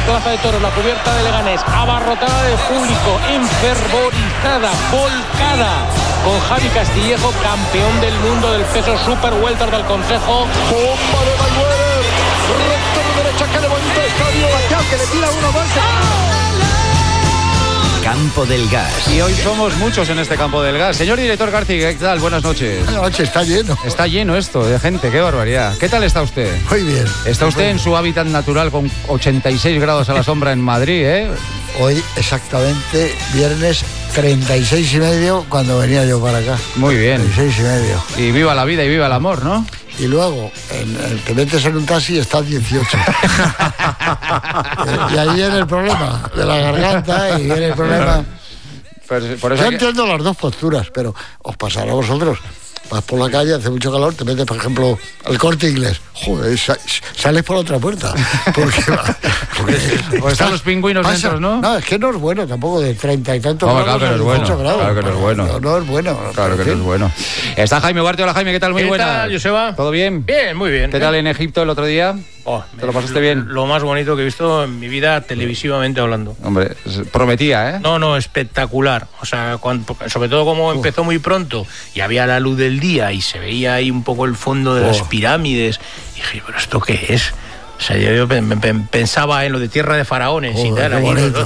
Plaza de Toros, la cubierta de Leganés, abarrotada de público, enfervorizada, volcada, con Javi Castillejo, campeón del mundo del peso super welter del Consejo. Bomba de Mayweather, recto de derecha, que le bonito estadio, Bastián, que le tira uno más. Campo del Gas. Y hoy somos muchos en este Campo del Gas. Señor director García, ¿qué tal? Buenas noches. Buenas noches, está lleno. Está lleno esto de gente, qué barbaridad. ¿Qué tal está usted? Muy bien. Está usted en su hábitat natural con 86 grados a la sombra en Madrid, ¿eh? Hoy exactamente viernes 36,5 cuando venía yo para acá. Muy bien. 36,5. Y viva la vida y viva el amor, ¿no? Y luego, te metes en un taxi y estás 18. Y ahí viene el problema de la garganta y viene el problema. Por eso yo entiendo las dos posturas, pero os pasará a vosotros. Vas por la calle, hace mucho calor, te metes, por ejemplo, al Corte Inglés. Joder, sales por otra puerta. Porque están los pingüinos dentro, ¿no? No, es que no es bueno tampoco, de 30 y tantos grados. Claro que no es bueno. Grados. Claro que no es bueno. No es bueno. Claro que no es bueno. Está Jaime Ugarte. Hola, Jaime, ¿qué tal? Muy buena. ¿Qué tal, Joseba? ¿Todo bien? Bien, muy bien. ¿Qué tal en Egipto el otro día? ¿Te lo pasaste bien? Lo más bonito que he visto en mi vida televisivamente hablando. Hombre, prometía, ¿eh? No, espectacular. O sea, sobre todo como empezó muy pronto y había la luz del día y se veía ahí un poco el fondo de las pirámides. Y dije, ¿pero esto qué es? O sea, yo pensaba en lo de Tierra de Faraones y tal.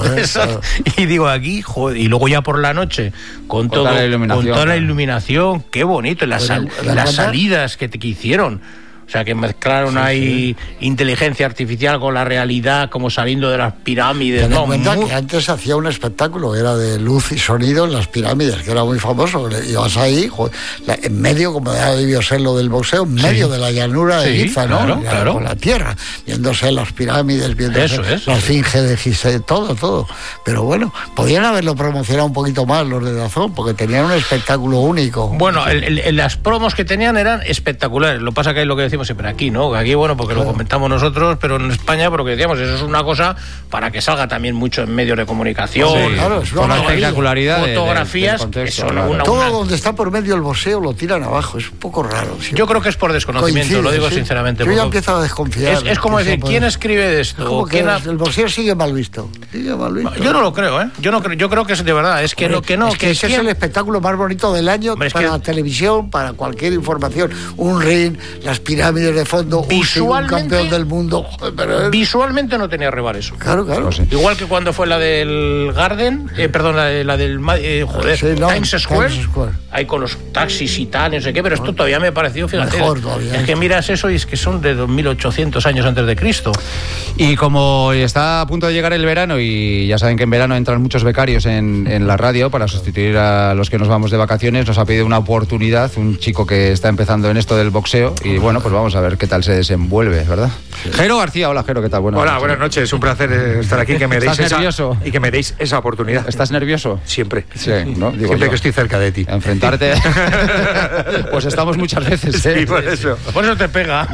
Y digo, aquí, joder, y luego ya por la noche, con toda la iluminación, qué bonito, las salidas que hicieron. O sea, que mezclaron ahí inteligencia artificial con la realidad, como saliendo de las pirámides. Ten en cuenta que antes hacía un espectáculo, era de luz y sonido en las pirámides, que era muy famoso. Ibas ahí, joder, en medio, como ya debió ser lo del boxeo, en medio de la llanura de Giza, ¿no? Claro. Con la tierra, viéndose las pirámides, viéndose la esfinge de Gizeh, todo. Pero bueno, podían haberlo promocionado un poquito más los de Dazón, porque tenían un espectáculo único. Bueno, las promos que tenían eran espectaculares. Lo que pasa que es lo que decimos siempre aquí, ¿no? Aquí, bueno, porque lo comentamos nosotros, pero en España, porque decíamos, eso es una cosa para que salga también mucho en medios de comunicación. Sí, claro, es con la espectacularidad fotografías, del contexto, todo donde está por medio el boxeo lo tiran abajo, es un poco raro. ¿Sí? Yo creo que es por desconocimiento, lo digo sinceramente. Yo ya empiezo a desconfiar. Es como decir, ¿quién escribe de esto? El boxeo sigue mal visto. Yo no lo creo, ¿eh? Yo creo que es de verdad, es que ese es el espectáculo más bonito del año para la televisión, para cualquier información. Un ring, las pirámides de fondo, un campeón del mundo. Visualmente no tenía rival eso. Claro. Igual que cuando fue la del Garden, perdón, la del Times Square, ahí con los taxis y tal, no sé qué, pero esto todavía me pareció, fíjate, mejor todavía, es que miras eso y es que son de 2800 años antes de Cristo. Y como está a punto de llegar el verano, y ya saben que en verano entran muchos becarios en la radio para sustituir a los que nos vamos de vacaciones, nos ha pedido una oportunidad un chico que está empezando en esto del boxeo, y bueno, pues vamos a ver qué tal se desenvuelve, ¿verdad? Jero García, hola Jero, ¿qué tal? Buenas noches, un placer estar aquí, que me deis nervioso? Y que me deis esa oportunidad. ¿Estás nervioso? Siempre. Sí, ¿no? Digo siempre yo, que estoy cerca de ti. Enfrentarte. Pues estamos muchas veces, ¿eh? Sí, por eso te pega.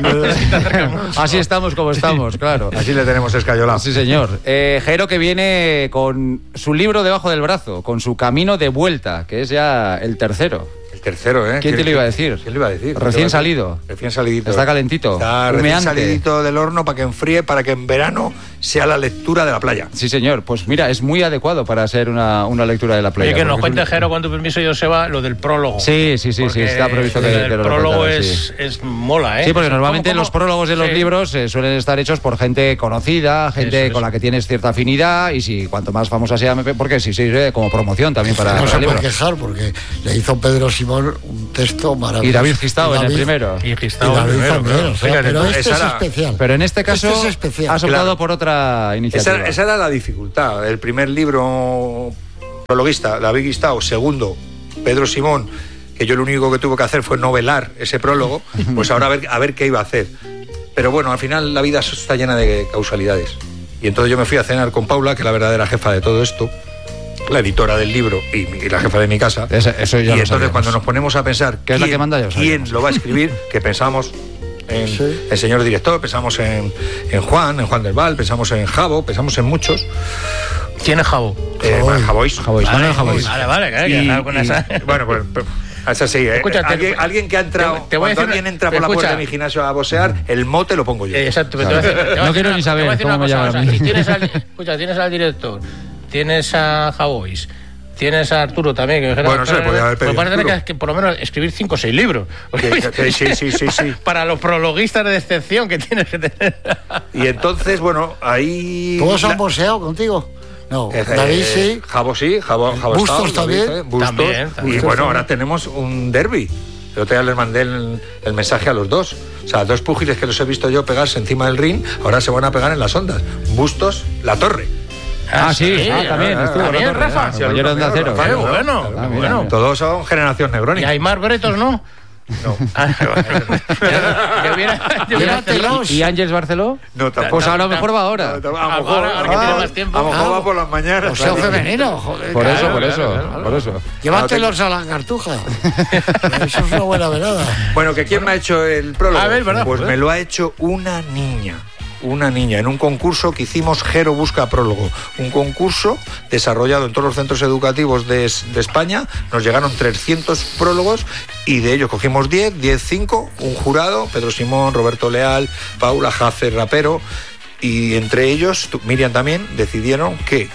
Así estamos como estamos, claro. Así le tenemos escayolado. Sí, señor. Jero, que viene con su libro debajo del brazo, con su camino de vuelta, que es ya el tercero. El tercero, ¿eh? ¿Quién te lo iba a decir? ¿Quién lo iba a decir? Recién salido. Recién salidito. Está calentito. Está recién salidito del horno para que enfríe, para que en verano sea la lectura de la playa. Sí, señor. Pues mira, es muy adecuado para ser una lectura de la playa. Oye, que nos cuente, Jero, con tu permiso, Joseba, lo del prólogo. Sí, está previsto que el prólogo es mola, ¿eh? Sí, porque normalmente los prólogos de los libros suelen estar hechos por gente conocida, gente con la que tienes cierta afinidad, y si cuanto más famosa sea, porque sí, como promoción también para no el se libro. puede quejar, porque le hizo Pedro Simón un texto maravilloso. Y David Gistao en el primero. Y David también, pero este es especial. Pero en este caso has optado por otra iniciativa. Esa era la dificultad. El primer libro prologuista, David Gistao. Segundo, Pedro Simón, que yo lo único que tuve que hacer fue novelar ese prólogo. Pues ahora a ver qué iba a hacer. Pero bueno, al final la vida está llena de causalidades. Y entonces yo me fui a cenar con Paula, que es la verdadera jefa de todo esto, la editora del libro y la jefa de mi casa. Eso ya y entonces cuando nos ponemos a pensar ¿qué es la que manda yo? ¿Quién lo va a escribir? Que pensamos en el señor director, pensamos en Juan del Val, pensamos en Javo, pensamos en muchos. ¿Quién es Javo? Javois. Manuel Javois. Vale, claro. Bueno, pues Es así, Escucha, alguien que ha entrado, cuando alguien entra por la puerta de mi gimnasio a boxear, el mote lo pongo yo. Exacto. No quiero ni saber cómo me llaman a mí. Tienes al director, tienes a Javois, tienes a Arturo también. Que bueno, se le podía haber pedido. Pues parece que por lo menos escribir 5 o 6 libros. Sí. Para los prologuistas de excepción que tienes que tener. Y entonces, bueno, ahí... ¿Todos han boxeado contigo? No, David sí. Javo sí, Javo Bustos también. Bustos. También. Y bueno, ahora tenemos un derbi. El otro día les mandé el mensaje a los dos. O sea, 2 púgiles que los he visto yo pegarse encima del ring, ahora se van a pegar en las ondas. Bustos, La Torre. Sí, también. También, Rafa. Compañero de Acero. Bueno. Todos son generación Negroni. Y Aymar Bretos, ¿no? No. ¿Y Ángeles Barceló? No, tampoco. Pues a lo mejor va ahora. A lo mejor Ahora que tiene más tiempo. A lo mejor va por las mañanas. Boxeo femenino, joder. Por eso. Llévatelos a la cartuja. Eso es una buena velada. Bueno, que ¿quién me ha hecho el prólogo? A ver, ¿verdad? Pues me lo ha hecho una niña, en un concurso que hicimos Jero Busca Prólogo, un concurso desarrollado en todos los centros educativos de España. Nos llegaron 300 prólogos y de ellos cogimos 10, 5, un jurado, Pedro Simón, Roberto Leal, Paula Jace, rapero, y entre ellos, Miriam también, decidieron que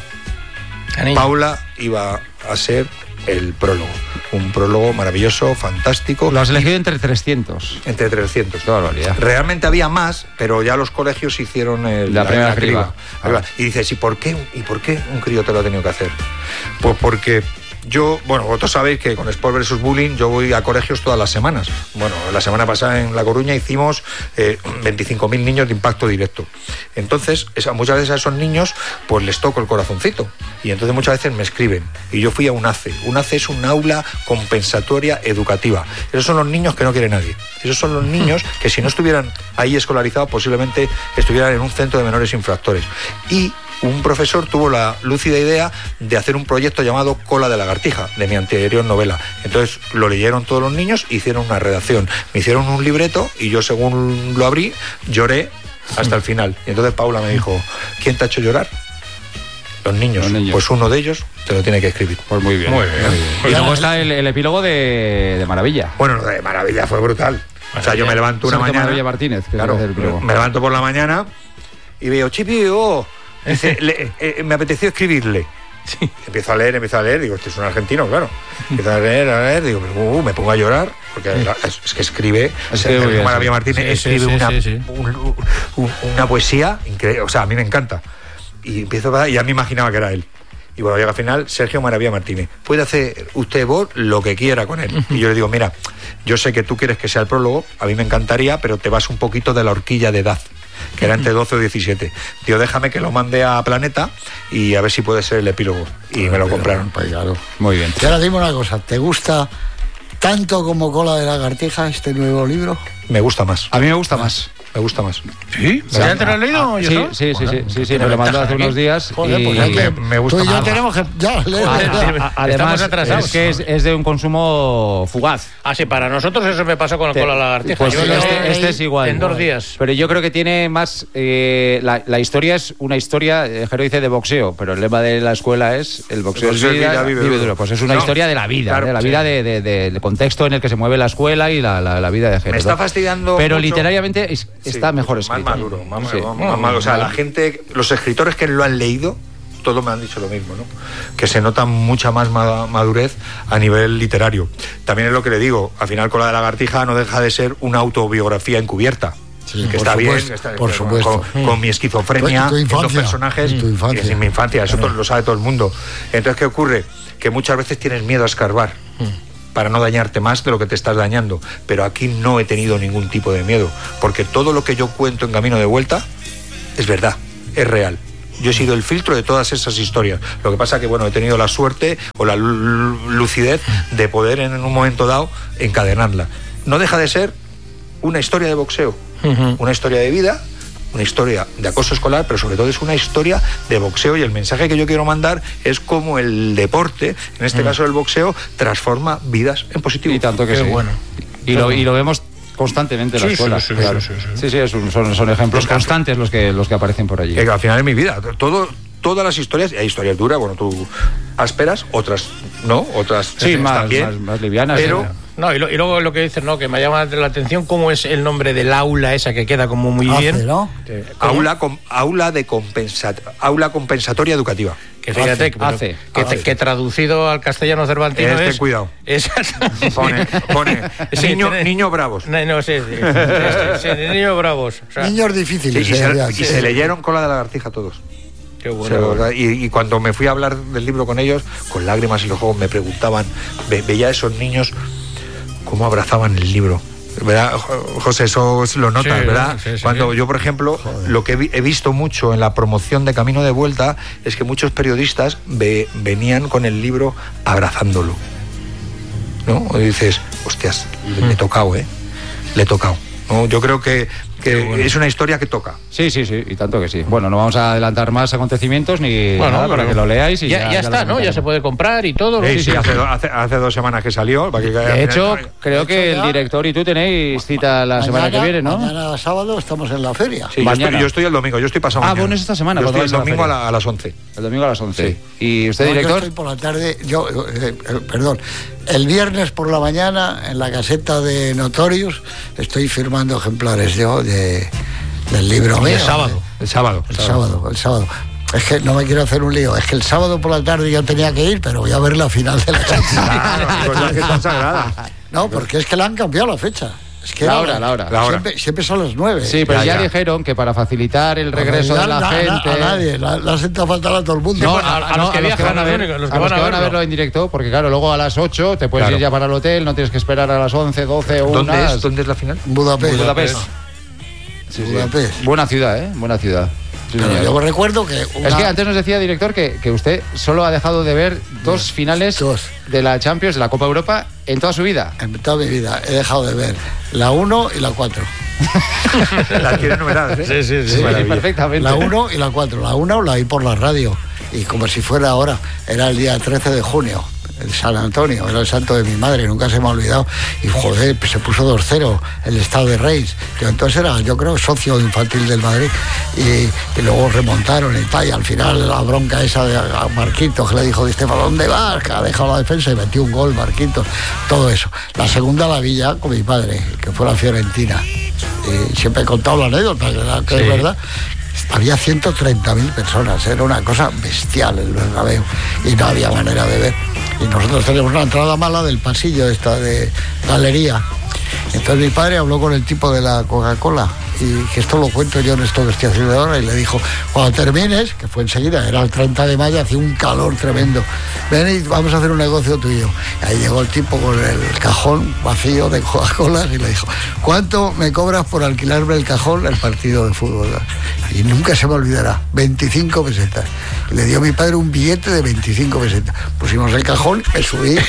Paula iba a ser el prólogo. Un prólogo maravilloso, fantástico. Lo has elegido entre 300. Entre 300. Qué barbaridad. Realmente había más, pero ya los colegios hicieron la primera criba. Y dices, ¿y por qué un crío te lo ha tenido que hacer? Pues porque yo, bueno, vosotros sabéis que con Sport vs Bullying yo voy a colegios todas las semanas. Bueno, la semana pasada en La Coruña hicimos 25.000 niños de impacto directo. Entonces, muchas veces a esos niños pues les toco el corazoncito. Y entonces muchas veces me escriben. Y yo fui a un ACE. Un ACE es un aula compensatoria educativa. Esos son los niños que no quiere nadie. Esos son los niños que si no estuvieran ahí escolarizados posiblemente estuvieran en un centro de menores infractores. Y un profesor tuvo la lúcida idea de hacer un proyecto llamado Cola de Lagartija, de mi anterior novela. Entonces lo leyeron todos los niños, hicieron una redacción, me hicieron un libreto y yo según lo abrí, lloré hasta el final. Y entonces Paula me dijo, ¿quién te ha hecho llorar? Los niños. Pues uno de ellos te lo tiene que escribir. Pues muy bien. Y luego está el epílogo de Maravilla. Bueno, lo de Maravilla fue brutal. O sea, yo me levanto una mañana... Maravilla Martínez, que claro, me levanto por la mañana y veo, Chipi, dice, me apeteció escribirle. Sí. Empiezo a leer, digo, este es un argentino, claro. Empiezo a leer, digo, me pongo a llorar, porque es que escribe, Maravilla Martínez escribe una poesía increíble, o sea, a mí me encanta. Y ya me imaginaba que era él. Y bueno, llega al final, Sergio Maravilla Martínez. Puede hacer usted vos lo que quiera con él. Y yo le digo, mira, yo sé que tú quieres que sea el prólogo, a mí me encantaría, pero te vas un poquito de la horquilla de edad, que era entre 12 o 17. Digo, déjame que lo mande a Planeta y a ver si puede ser el epílogo. Y me lo compraron. Pues claro. Muy bien. Y ahora dime una cosa, ¿te gusta tanto como Cola de Lagartija este nuevo libro? Me gusta más. A mí me gusta más. Me gusta más. ¿Sí? ¿Ya te lo has leído? Sí, me lo mandó hace unos días. Joder, y pues me gusta tú y yo más. tenemos que ya leer. Además, atrasados. es que es de un consumo fugaz. Ah, sí, para nosotros eso me pasó con la Cola de Lagartija. Pues este es igual. En 2 días. Pero yo creo que tiene más... la historia es una historia, Jero dice, de boxeo, pero el lema de la escuela es el boxeo es vida, vive duro. Pues es una historia de la vida, claro, de la vida del contexto en el que se mueve la escuela y la vida de Jero. Me está fastidiando pero mucho. Literariamente está mejor escrito. Más maduro. O sea, la gente, los escritores que lo han leído, todos me han dicho lo mismo, ¿no? Que se nota mucha más madurez a nivel literario. También es lo que le digo, al final Cola de Lagartija no deja de ser una autobiografía encubierta. Sí, que está bien, por supuesto. Con mi esquizofrenia, los personajes, en mi infancia, eso lo sabe todo el mundo. Entonces, ¿qué ocurre? Que muchas veces tienes miedo a escarbar para no dañarte más de lo que te estás dañando, pero aquí no he tenido ningún tipo de miedo, porque todo lo que yo cuento en Camino de Vuelta es verdad, es real. Yo he sido el filtro de todas esas historias. Lo que pasa que, bueno, he tenido la suerte o la lucidez de poder en un momento dado encadenarla. No deja de ser una historia de boxeo, una historia de vida, una historia de acoso escolar, pero sobre todo es una historia de boxeo, y el mensaje que yo quiero mandar es cómo el deporte, en este caso el boxeo, transforma vidas en positivo. Y tanto que Qué sí. bueno. Y lo vemos constantemente en la escuela. Sí, son ejemplos constantes los que aparecen por allí. Que al final es mi vida. Todas las historias, y hay historias duras, bueno, tú ásperas, otras no, otras más livianas. No, y luego lo que dices, ¿no? Que me llama la atención cómo es el nombre del aula esa que queda como muy bien. ¿No? Aula compensatoria educativa. Que fíjate, que traducido al castellano cervantino es... cuidado. Pone niños bravos. Niños bravos. O sea, niños difíciles. Y se leyeron Cola de Lagartija todos. Qué bueno. Y cuando me fui a hablar del libro con ellos, con lágrimas en los ojos, me preguntaban, veía a esos niños cómo abrazaban el libro. ¿Verdad, José? Eso lo notas, sí, ¿verdad? Sí. Cuando yo, por ejemplo, lo que he visto mucho en la promoción de Camino de Vuelta es que muchos periodistas venían con el libro abrazándolo, ¿no? Y dices, hostias, le he tocado, le he tocado, ¿no? Yo creo que es una historia que toca. Sí, y tanto que sí. Bueno, no vamos a adelantar más acontecimientos ni nada para que lo leáis. Y ya está, ¿no? Ya se puede comprar y todo. Sí, hace 2 semanas que salió. De hecho, creo que el director y tú tenéis cita la semana que viene, ¿no? Mañana sábado estamos en la feria. Sí, yo estoy el domingo, yo estoy pasado mañana. Bueno, es esta semana. Yo estoy el domingo a las 11. El domingo a las 11. Sí. ¿Y usted, director? Yo estoy por la tarde, perdón. El viernes por la mañana, en la caseta de Notorious, estoy firmando ejemplares del libro mío. El sábado. Es que no me quiero hacer un lío. Es que el sábado por la tarde yo tenía que ir, pero voy a ver la final de la Champions. No, porque es que la han cambiado la fecha. Es que la hora. Siempre son las 9. Sí, pero ya dijeron que para facilitar el regreso de la gente... A nadie, la senta faltar a todo el mundo. No, a los que viajan a verlo en directo, porque claro, luego a las 8 te puedes ir ya para el hotel, no tienes que esperar a las 11, 12 o 1. ¿Dónde es la final? Budapest. Sí. Buena ciudad, buena ciudad. Sí, yo recuerdo que... Es que antes nos decía, director, que usted solo ha dejado de ver 2 finales de la Champions, de la Copa Europa, en toda su vida. En toda mi vida he dejado de ver la 1 y la 4. Las tiene numeradas, ¿eh? Sí, perfectamente. La 1 y la 4. La 1 la vi por la radio, y como si fuera ahora, era el día 13 de junio. El San Antonio, era el santo de mi madre, nunca se me ha olvidado. Y joder, se puso 2-0 el Estado de Reis, que entonces era, yo creo, socio infantil del Madrid. Y luego remontaron y tal, y al final la bronca esa de Marquitos, que le dijo, Di Stéfano, ¿dónde vas? Que ha dejado la defensa y metió un gol, Marquitos. Todo eso. La segunda la vi ya con mi padre, que fue la Fiorentina. Y siempre he contado la anécdota, que es verdad. Había 130.000 personas, era una cosa bestial el Bernabéu, y no había manera de ver. Y nosotros teníamos una entrada mala del pasillo esta de galería. Entonces mi padre habló con el tipo de la Coca-Cola, y que esto lo cuento yo en esto que estoy haciendo ahora, y le dijo, cuando termines, que fue enseguida, era el 30 de mayo, hacía un calor tremendo, ven y vamos a hacer un negocio tuyo. Y ahí llegó el tipo con el cajón vacío de Coca-Cola y le dijo, ¿cuánto me cobras por alquilarme el cajón el partido de fútbol? Y nunca se me olvidará, 25 pesetas. Y le dio a mi padre un billete de 25 pesetas. Pusimos el cajón, me subí. Y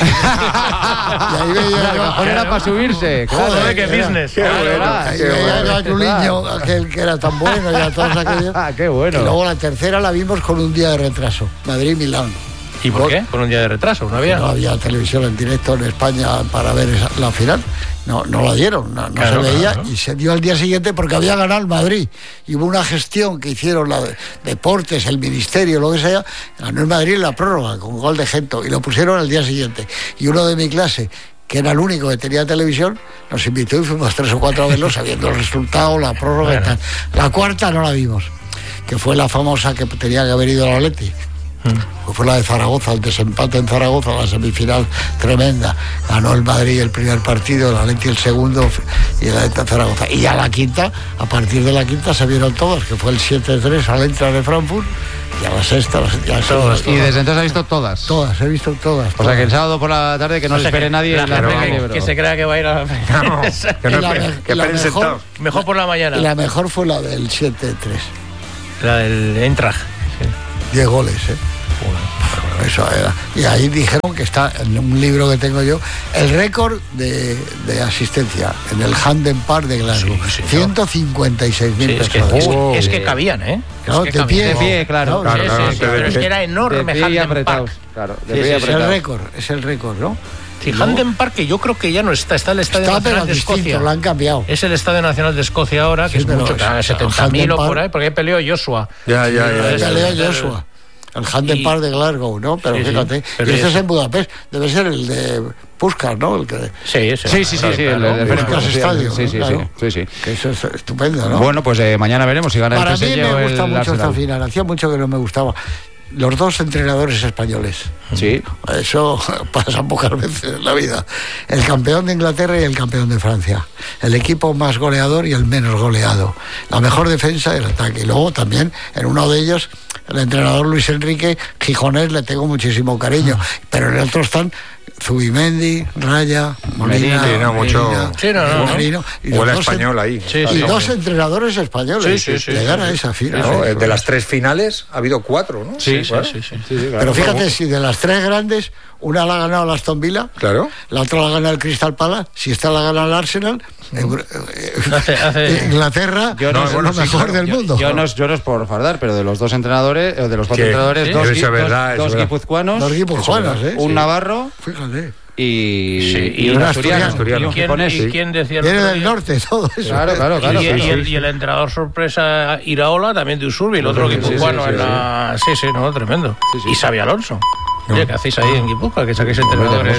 ahí veía... El cajón era para subirse. Joder, qué business. Ahí veía a Juliño, aquel que era tan bueno, y a todos aquellos. Qué bueno. Y luego la tercera la vimos con un día de retraso, Madrid-Milán. ¿Y por qué? ¿Con un día de retraso? ¿No había? No había televisión en directo en España para ver la final. No la dieron, no se veía, claro. Y se dio al día siguiente porque había ganado el Madrid. Y hubo una gestión que hicieron la Deportes, el Ministerio, lo que sea, ganó el Madrid en la prórroga con gol de Gento y lo pusieron al día siguiente. Y uno de mi clase, que era el único que tenía televisión, nos invitó y fuimos 3 o 4 a verlo sabiendo el resultado, la prórroga y tal. La cuarta no la vimos, que fue la famosa que tenía que haber ido al Atleti. Pues fue la de Zaragoza, el desempate en Zaragoza, la semifinal tremenda. Ganó el Madrid el primer partido, el Atleti el segundo y el Atleti Zaragoza. Y a la quinta, a partir de la quinta se vieron todos, que fue el 7-3 al Eintracht de Frankfurt, y a la sexta, todas. Y desde entonces ha visto todas. Todas, he visto todas. O sea que el sábado por la tarde que no se espere nadie en la que se crea que va a ir a la mejor por la mañana. Y la mejor fue la del 7-3. La del Eintracht. 10 goles, Eso era. Y ahí dijeron que está en un libro que tengo yo el récord de asistencia en el Hampden Park de Glasgow. 156.000 personas. Es que cabían, Claro, de pie, claro. Pero es que era enorme Hampden Park. Claro, es el récord, ¿no? Sí, Hampden Park, que yo creo que ya no está el Estadio Nacional de Escocia. Lo han cambiado. Es el Estadio Nacional de Escocia ahora, que es mucho, 70.000 o por ahí, porque ahí peleó Joshua. Ya. Peleó Joshua. El Hampden Park de Glasgow, ¿no? Pero fíjate, pero y ese es en Budapest, debe ser el de Puskás, ¿no? El que... Sí, el de Puskás Estadio. Sí. Que eso es estupendo, ¿no? Bueno, pues mañana veremos si gana el PSG. Para mí me gusta mucho esta final, hacía mucho que no me gustaba. Los dos entrenadores españoles. Sí. Eso pasa pocas veces en la vida. El campeón de Inglaterra y el campeón de Francia. El equipo más goleador y el menos goleado. La mejor defensa y el ataque. Y luego también, en uno de ellos, el entrenador Luis Enrique Gijonés, le tengo muchísimo cariño. Pero en el otro están Zubimendi, Raya, Molina, Merino, huele español ahí. Y dos entrenadores españoles llegar a esa final. De las 3 finales ha habido 4, ¿no? Sí. Pero fíjate, si de las 3 grandes, una la ha ganado el Aston Villa, la otra la gana el Crystal Palace, si esta la gana el Arsenal, Inglaterra es lo mejor del mundo. Yo no es por fardar, pero de los 2 entrenadores, de los 4 entrenadores, dos guipuzcoanos, un navarro, fíjate, y un asturiano. ¿Y quién decía? Viene del norte, todo eso. Claro. Y el entrenador sorpresa Iraola, también de Usurbi, el otro guipuzcoano en la... tremendo. Y Xabi Alonso. Oye, ¿qué hacéis ahí en Guipúzcoa? Que saquéis entrenadores.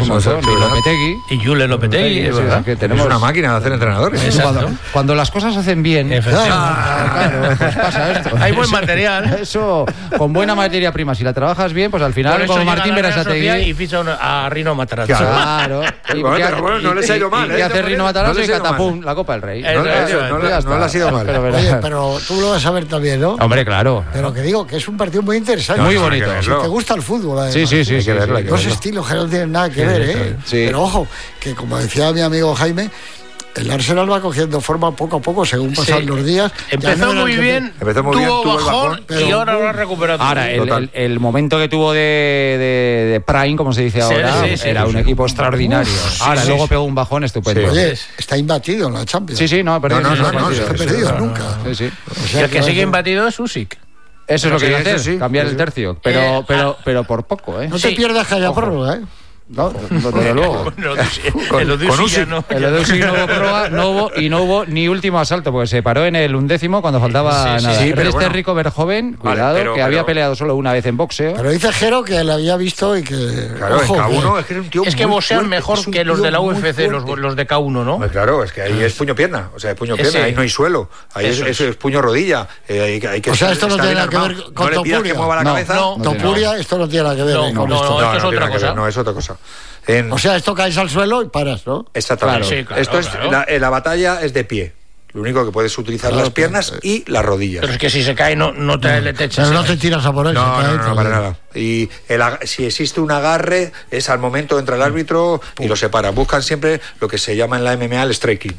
Y Julen Lopetegui, es verdad. Que tenemos una máquina de hacer entrenadores. Cuando las cosas se hacen bien, claro, pues pasa esto. Hay buen material. Eso, con buena materia prima, si la trabajas bien, pues al final, como Martín Berasategui. Y ficha a Rino Matarazzo. Claro. No les ha ido mal. Y hace Rino Matarazzo y catapum, la Copa del Rey. No le ha sido mal. Oye, pero tú lo vas a ver también, ¿no? Hombre, claro. Pero que digo que es un partido muy interesante. Muy bonito. Si te gusta el fútbol, además. Sí, hay que verlo. Dos estilos que no tienen nada que ver, ¿eh? Sí. Pero ojo, que como decía mi amigo Jaime, el Arsenal va cogiendo forma poco a poco según pasan los días. Empezó muy bien, tuvo bajón y ahora lo ha recuperado. Ahora, el momento que tuvo de Prime, como se dice ahora, era un equipo extraordinario. Ahora, luego pegó un bajón estupendo. Oye, está imbatido en la Champions. No ha perdido. No se ha perdido nunca. Y el que sigue imbatido es Usyk. Eso es lo que quiere hacer, cambiar el tercio. Pero por poco, ¿eh? No te pierdas que haya prórroga, ¿eh? No, desde luego. El de Usyk no hubo prórroga, no hubo ni último asalto, porque se paró en el 11º cuando faltaba nada. Pero Rico Verjoven, cuidado, que había peleado solo una vez en boxeo. Pero dice Jero que le había visto y que... Claro, en K1 es que era un tío es que boxean mejor que los de la UFC, los de K1, ¿no? Claro, es que ahí es puño-pierna, o sea, es puño-pierna, ahí no hay suelo, ahí es puño-rodilla. O sea, esto no tiene nada que ver con Topuria. Que mueva la cabeza. Topuria, esto no tiene nada que ver con esto. No, esto es otra cosa. No, es otra cosa. O sea, esto caes al suelo y paras, ¿no? Exactamente. Esto es la batalla es de pie. Lo único que puedes utilizar las piernas y las rodillas. Pero es que si se cae no te echas. Pero no te tiras a por él. No, para nada. Y si existe un agarre, es al momento entra el árbitro y lo separa. Buscan siempre lo que se llama en la MMA el striking.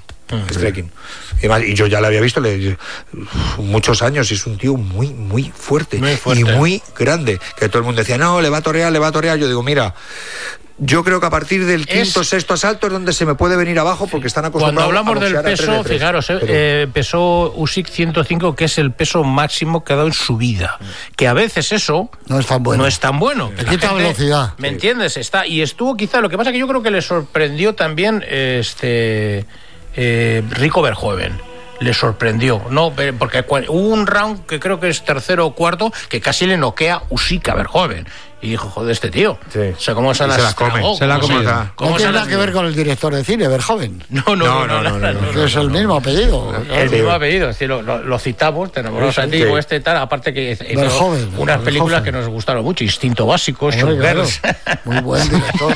Y yo ya lo había visto muchos años y es un tío muy fuerte y muy grande. Que todo el mundo decía, no, le va a torear. Yo digo, mira, yo creo que a partir del quinto, sexto asalto es donde se me puede venir abajo porque están acostumbrados. Cuando hablamos del peso, fijaros, pesó Usyk 105, que es el peso máximo que ha dado en su vida. Que a veces eso no es tan bueno. Te quita velocidad. ¿Me entiendes? Y estuvo quizá, lo que pasa que yo creo que le sorprendió también Rico Verjoven. Le sorprendió, ¿no? Porque hubo un round que creo que es tercero o cuarto que casi le noquea Usyk a Verjoven. Y dijo, joder, este tío. O sea, ¿cómo se la come? Se la come. No tiene nada que ver con el director de cine, Verjoven. No. Es el mismo apellido. El mismo apellido. Es decir, lo citamos, tenemos antiguo tal, aparte que hizo unas películas que nos gustaron mucho, Instinto Básico, Showgirls. Muy buen director.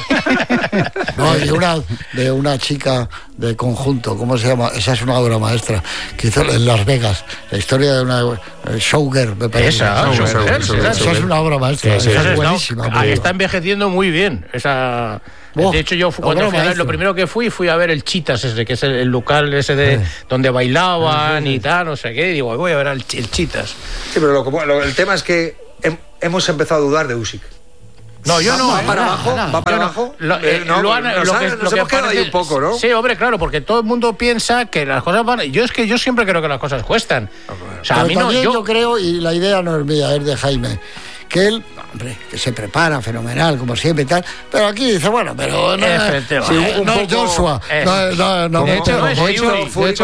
Y de una chica de conjunto, ¿cómo se llama? Esa es una obra maestra que hizo en Las Vegas, la historia de una Showgirl, me parece. Esa es una obra maestra. Esa es buenísima. Está envejeciendo muy bien. De hecho, yo cuando lo primero que fui a ver el Chitas, que es el local ese de donde bailaban y tal, no sé qué, y digo, voy a ver el Chitas. Sí, pero el tema es que hemos empezado a dudar de Usyk. No, yo no. ¿Va para abajo? Nos hemos quedado ahí un poco, ¿no? Sí, hombre, claro, porque todo el mundo piensa que las cosas van... Yo siempre creo que las cosas cuestan. O sea, a mí no... Yo creo, y la idea no es mía, es de Jaime, que él hombre, que se prepara fenomenal, como siempre y tal, pero aquí dice, bueno, pero no es Joshua, no. De hecho,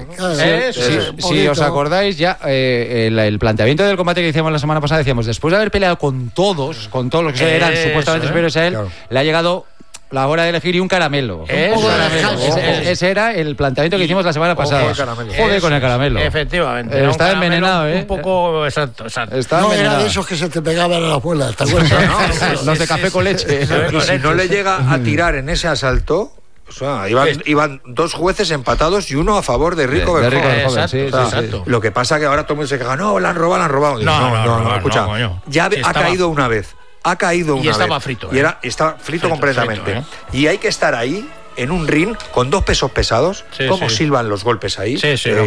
si os acordáis ya, el planteamiento del combate que hicimos la semana pasada, decíamos, después de haber peleado con todos los que eran supuestamente superiores a él, le ha llegado la hora de elegir y un caramelo. Ese era el planteamiento que hicimos la semana pasada. Joder con el caramelo. Efectivamente. Está envenenado, Un poco, exacto. No era de esos que se te pegaban a la muela, ¿te acuerdas? Los de café con leche. Y si no le llega a tirar en ese asalto... O sea, iban dos jueces empatados y uno a favor de Rico Verhoeven. Exacto. Lo que pasa que ahora todo el mundo se queja, no, la han robado. No, escucha, ya ha caído una vez. Y estaba frito. Y estaba frito completamente. Y hay que estar ahí, en un ring, con dos pesos pesados, cómo silban los golpes ahí.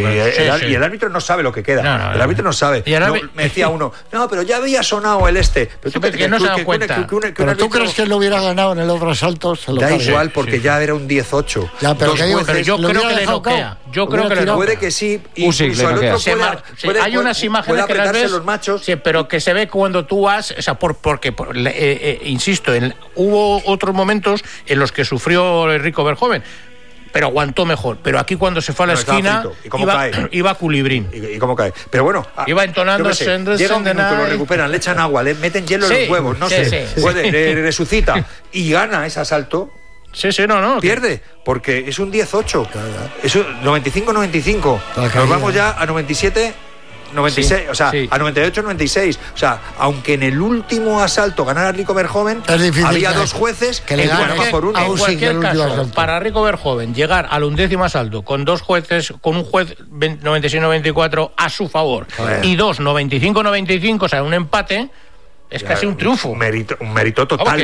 Y el árbitro no sabe lo que queda. El árbitro no sabe. Me decía uno, no, pero ya había sonado el este. Pero tú que no se da cuenta. Pero tú crees que él lo hubiera ganado en el otro asalto. Da igual, porque ya era un 18. Pero yo creo que le noquea. Yo creo que le noquea. Puede que sí. Incluso el otro hay unas imágenes que las ves, los machos. Sí, pero que se ve cuando tú vas, o sea, porque insisto, hubo otros momentos en los que sufrió Rico Verhoeven, pero aguantó mejor. Pero aquí cuando se fue a la esquina iba culibrín. ¿Y cómo cae? Pero bueno, iba entonando llega un minuto, lo recuperan, le echan agua, le meten hielo en los huevos, no sé, resucita y gana ese asalto. No. Pierde, porque es un 18. Eso 95-95. Nos vamos ya a 97. 96, o sea, a 98-96. O sea, aunque en el último asalto ganara Rico Verhoeven, había dos jueces que le ganaban por uno. En cualquier caso, para Rico Verhoeven llegar al 11º asalto con dos jueces, con un juez 96-94 a su favor y dos 95-95, o sea, un empate, es casi un triunfo. Un mérito total.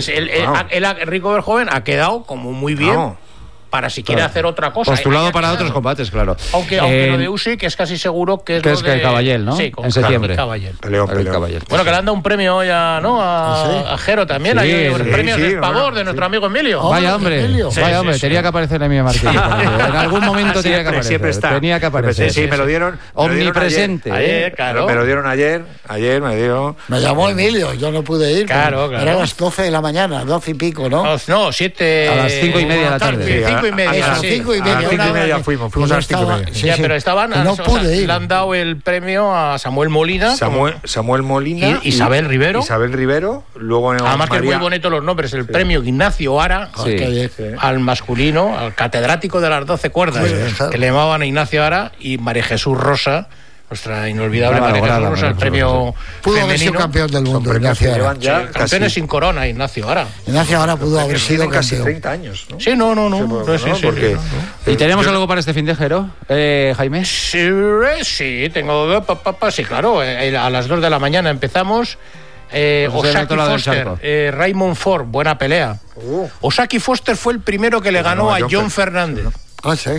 Rico Verhoven ha quedado como muy bien. Para si quiere hacer otra cosa. Postulado para otros combates, claro. Aunque lo de Usyk es casi seguro que es lo de... Caballel, ¿no? Sí, en septiembre. Peleón. Bueno, que le han dado un premio ya, ¿no? A Jero también. Hay premios de Spavor de nuestro amigo Emilio. Vaya hombre, tenía que aparecer Emilio Martínez. En algún momento tenía que aparecer. Siempre está. Tenía que aparecer. Sí, me lo dieron. Omnipresente. Claro. Me lo dieron ayer me dio. Me llamó Emilio, yo no pude ir. Claro. Era a las 12 de la mañana, 12 y pico, ¿no? No, 7... A las 5:30 de la tarde. 5:30. 5:30 fuimos a las 5:30. Pero estaban, no pude ir. Le han dado el premio a Samuel Molina. Samuel Molina. Isabel Rivero. Luego además que es muy bonito los nombres. El premio Ignacio Ara, al masculino, al catedrático de las 12 cuerdas, que le llamaban a Ignacio Ara, y María Jesús Rosa, nuestra inolvidable María Jesús Rosa, el premio pudo haber sido campeón del mundo, Ignacio Ara. Campeones sin corona, Ignacio Ara. Ignacio Ara pudo haber sido casi 30 años, ¿no? Sí, no. ¿Y tenemos algo para este fin de Jero, Jaime? Sí, tengo... Sí, claro, a las 2 de la mañana empezamos. Osaki Foster, Raymond Ford, buena pelea. Osaki Foster fue el primero que le ganó a John Fernández. Sí.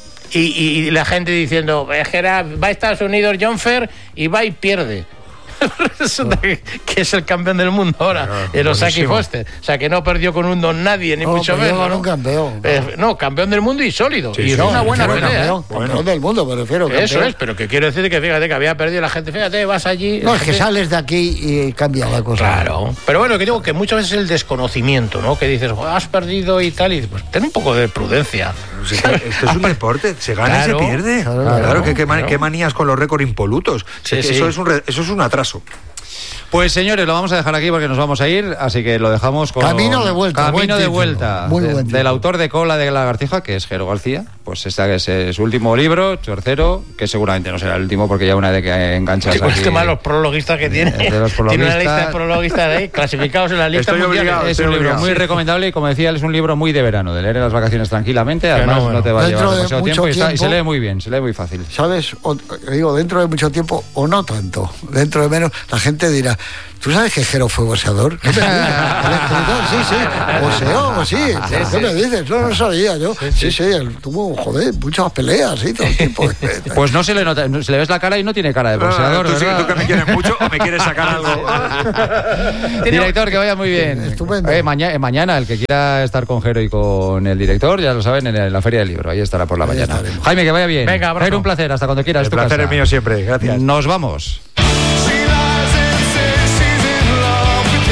Y la gente diciendo, va a Estados Unidos John Fer y va y pierde. Resulta que es el campeón del mundo ahora, el Osaki Foster. O sea, que no perdió con un don nadie, ni mucho menos. No, campeón. Campeón del mundo y sólido. Y una buena pelea. Campeón del mundo, me refiero. Eso es, pero que quiero decir que fíjate que había perdido la gente. Fíjate, vas allí. No, es que sales de aquí y cambia la cosa. Claro. Pero bueno, que digo que muchas veces el desconocimiento, ¿no? Que dices, has perdido y tal, y pues ten un poco de prudencia. Esto es un deporte, se gana y se pierde. Claro, qué manías con los récords impolutos. Eso es un atraso. Pues señores, lo vamos a dejar aquí porque nos vamos a ir, así que lo dejamos con... Camino de vuelta. Muy del autor de Cola de Lagartija, que es Jero García. Pues este es su último libro, tercero, que seguramente no será el último porque ya una vez que enganchas aquí... Es que más los prologuistas que tiene. Tiene una lista de prologuistas ahí, clasificados en la lista mundial. Es un libro muy recomendable y, como decía, es un libro muy de verano, de leer en las vacaciones tranquilamente. Además, no te va a llevar demasiado tiempo y se lee muy bien, se lee muy fácil. ¿Sabes? Digo, dentro de mucho tiempo o no tanto, dentro de menos, la gente dirá... ¿Tú sabes que Jero fue boxeador? ¿Qué me dices? El escritor, sí. Boxeó, sí. ¿Qué me dices? No sabía yo. Sí, él tuvo, muchas peleas y todo el tiempo. Pues no se le nota, se le ves la cara y no tiene cara de boxeador, ¿verdad? ¿Tú que me quieres mucho o me quieres sacar algo? Director, que vaya muy bien. Estupendo. Mañana, el que quiera estar con Jero y con el director, ya lo saben, en la Feria del Libro. Ahí estará por la mañana. Jaime, que vaya bien. Venga, Jero, un placer. Hasta cuando quieras. El placer es mío siempre. Gracias. Nos vamos.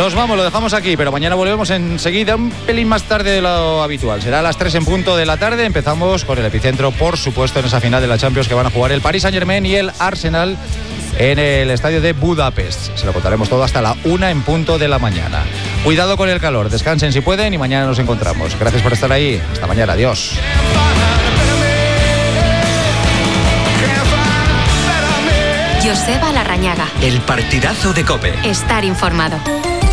Nos vamos, lo dejamos aquí, pero mañana volvemos enseguida, un pelín más tarde de lo habitual. Será a las 3 en punto de la tarde. Empezamos con el epicentro, por supuesto, en esa final de la Champions que van a jugar el Paris Saint-Germain y el Arsenal en el estadio de Budapest. Se lo contaremos todo hasta la 1 en punto de la mañana. Cuidado con el calor, descansen si pueden y mañana nos encontramos. Gracias por estar ahí. Hasta mañana, adiós. Joseba Larrañaga. El partidazo de COPE. Estar informado.